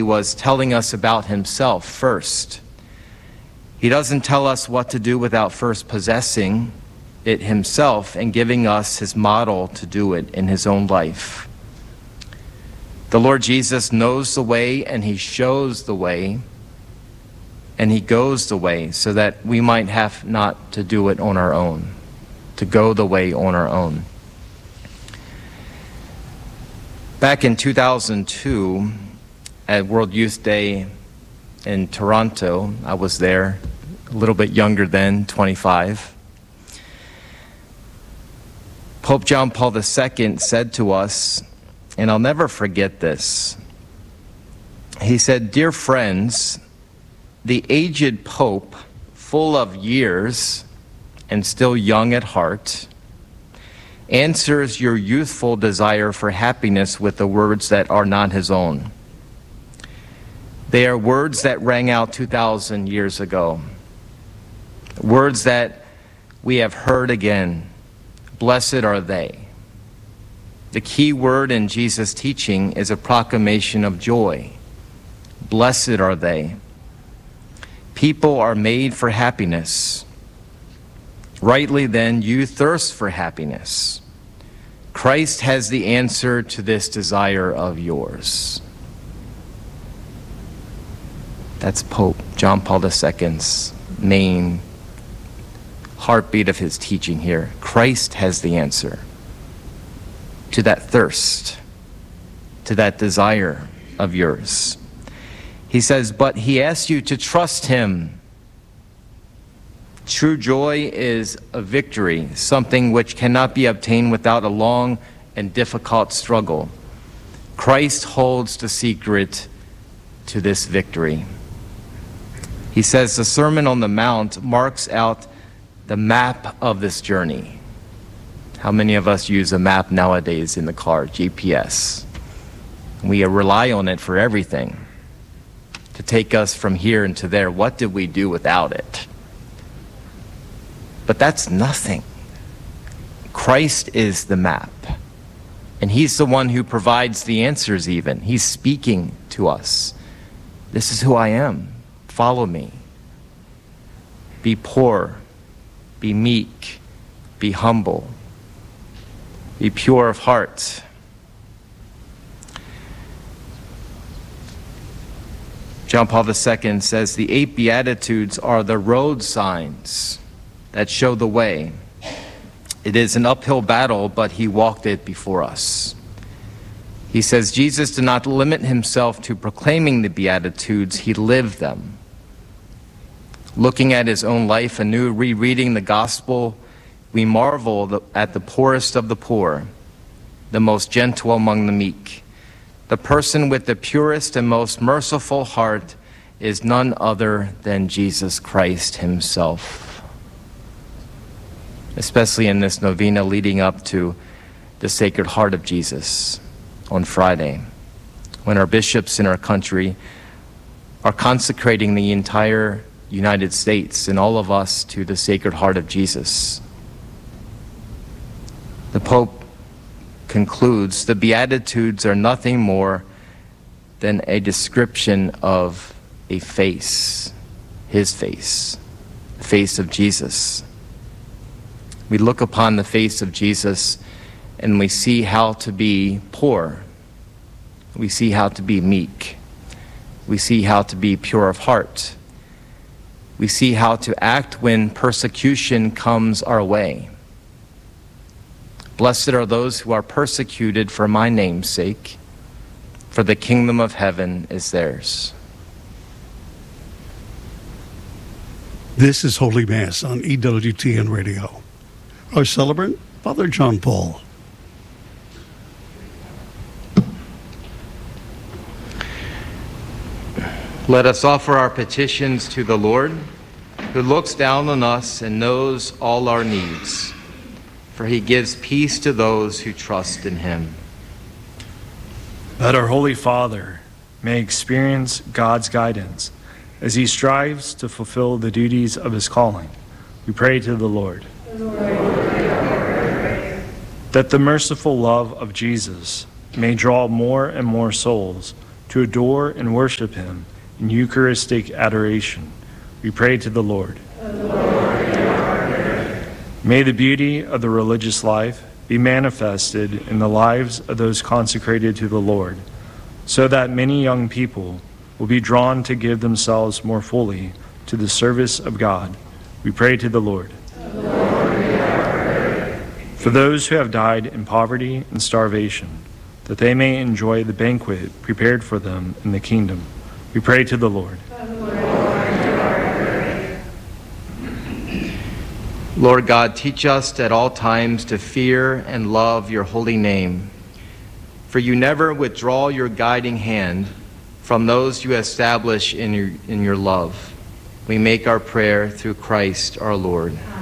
was telling us about himself first. He doesn't tell us what to do without first possessing it himself and giving us his model to do it in his own life. The Lord Jesus knows the way, and he shows the way, and he goes the way so that we might have not to do it on our own, to go the way on our own. Back in 2002, at World Youth Day in Toronto, I was there, a little bit younger then, 25. Pope John Paul II said to us, and I'll never forget this, he said, "Dear friends, the aged Pope, full of years and still young at heart, answers your youthful desire for happiness with the words that are not his own. They are words that rang out 2,000 years ago, words that we have heard again. Blessed are they." The key word in Jesus' teaching is a proclamation of joy. Blessed are they. People are made for happiness. Rightly then, you thirst for happiness. Christ has the answer to this desire of yours. That's Pope John Paul II's main heartbeat of his teaching here. Christ has the answer to that thirst, to that desire of yours. He says, but he asks you to trust him. True joy is a victory, something which cannot be obtained without a long and difficult struggle. Christ holds the secret to this victory. He says the Sermon on the Mount marks out the map of this journey. How many of us use a map nowadays in the car, GPS? We rely on it for everything, to take us from here and to there. What did we do without it? But that's nothing. Christ is the map, and he's the one who provides the answers even. He's speaking to us. This is who I am. Follow me. Be poor. Be meek. Be humble. Be pure of heart. John Paul II says the 8 Beatitudes are the road signs that show the way. It is an uphill battle, but he walked it before us. He says Jesus did not limit himself to proclaiming the Beatitudes, he lived them. Looking at his own life anew, rereading the gospel, we marvel at the poorest of the poor, the most gentle among the meek. The person with the purest and most merciful heart is none other than Jesus Christ himself. Especially in this novena leading up to the Sacred Heart of Jesus on Friday, when our bishops in our country are consecrating the entire United States and all of us to the Sacred Heart of Jesus. The Pope concludes, the Beatitudes are nothing more than a description of a face, his face, the face of Jesus. We look upon the face of Jesus and we see how to be poor. We see how to be meek. We see how to be pure of heart. We see how to act when persecution comes our way. Blessed are those who are persecuted for my name's sake, for the kingdom of heaven is theirs. This is Holy Mass on EWTN Radio. Our celebrant, Father John Paul. Let us offer our petitions to the Lord, who looks down on us and knows all our needs, for he gives peace to those who trust in him. That our Holy Father may experience God's guidance as he strives to fulfill the duties of his calling. We pray to the Lord. That the merciful love of Jesus may draw more and more souls to adore and worship him in Eucharistic adoration. We pray to the Lord. May the beauty of the religious life be manifested in the lives of those consecrated to the Lord, so that many young people will be drawn to give themselves more fully to the service of God. We pray to the Lord. For those who have died in poverty and starvation, that they may enjoy the banquet prepared for them in the kingdom, we pray to the Lord. Lord God, teach us at all times to fear and love your holy name. For you never withdraw your guiding hand from those you establish in your love. We make our prayer through Christ our Lord.